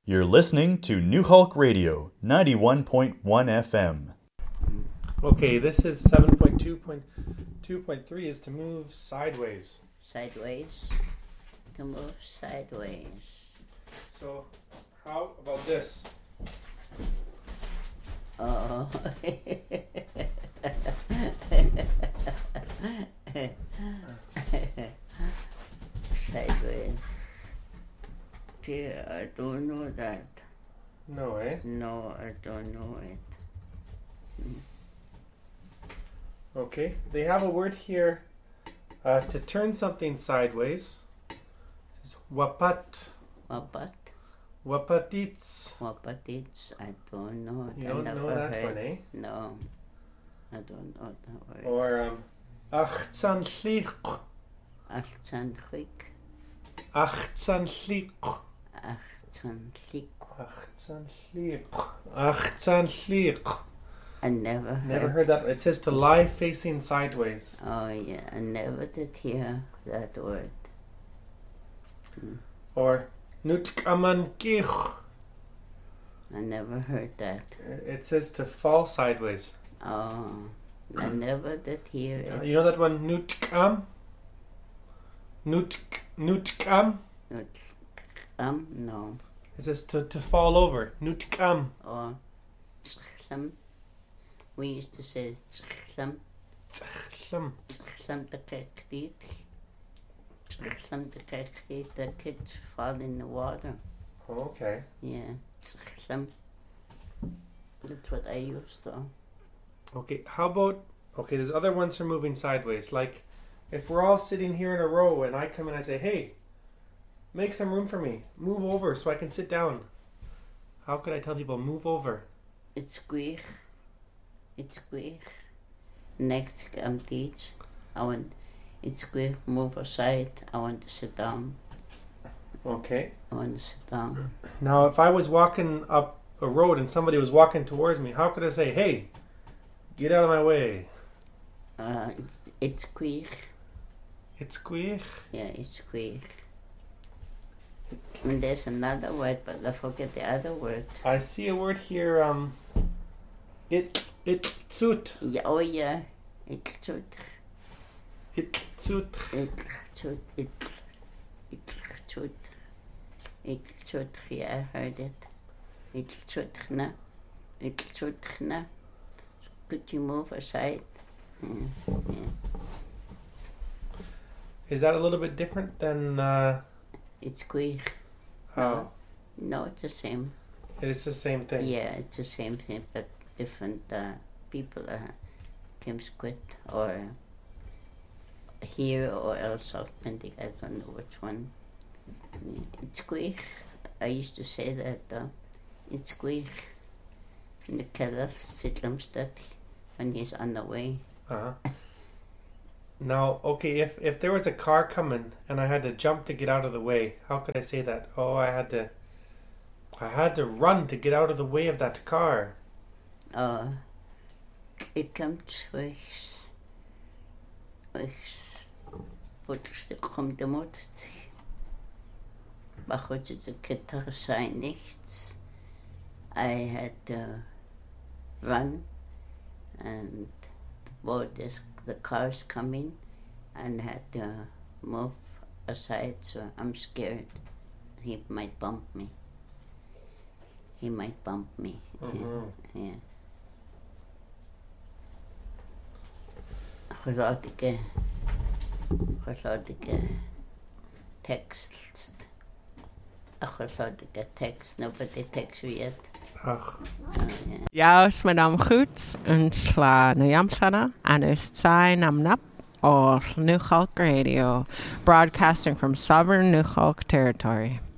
You're listening to New Hulk Radio, 91.1 FM. Okay, this is 7.2.2.3 is to move sideways. Sideways. To move sideways. So, how about this? Oh. Sideways. Dear, I don't know that. No, eh? No, I don't know it. Okay, they have a word here to turn something sideways. It's wapat. Wapat? Wapatits. Wapatits, I don't know. You don't know that one, eh? No, I don't know that word. Or achtzanchlik. Achtzanchlik. Achtzanchlik. Achtzanchlik. Achtzanchlik. Achtzanchlik. I never heard that. It says to lie facing sideways. Oh yeah, I never did hear that word. Or nutkamankich. I never heard that. It says to fall sideways. Oh, I never did hear it. You know that one, nutkam? Nutkam? No. It says to fall over. Nutkam. Or tzchlam. We used to say tzchlam. Tzchlam. Tzchlam the kekdit. Tzchlam the kekdit. The kids fall in the water. Okay. Yeah, tzchlam. That's what I used to. Okay, how about... Okay, there's other ones for moving sideways. Like, if we're all sitting here in a row and I come in and I say, hey, make some room for me. Move over so I can sit down. How could I tell people, move over? It's queer. It's queer. Next, I'm teach. It's queer. Move aside. I want to sit down. Okay. I want to sit down. Now, if I was walking up a road and somebody was walking towards me, how could I say, hey, get out of my way? It's queer. It's queer? Yeah, it's queer. And there's another word, but I forget the other word. I see a word here, Itzut. Yeah, oh yeah. Itzut. Itzut. Itzut. Itzut. Itzut. Yeah, I heard it. Itzutchna. Itzutchna. Could you move aside? Yeah. Is that a little bit different than... It's queer. Oh. No, it's the same. It's the same thing. Yeah, it's the same thing, but different people came quit or here or else authentic. I don't know which one. It's queer. I used to say that it's queer. In the keller, Sitlamstad, when he's on the way. Uh-huh. Now, okay, if there was a car coming and I had to jump to get out of the way, how could I say that? Oh, I had to run to get out of the way of that car. It comes with kommt der Mutter. Mach heute so Gitarre sein nichts. I had to run and the cars coming and had to move aside, so I'm scared he might bump me. Mm-hmm. Yeah. Geweldige tekst. Geweldige tekst. Nobody texts you yet. Ja, is my naam goed en sla na yamshana and is sign am nap or New Hulk Radio, broadcasting from sovereign New Hulk territory.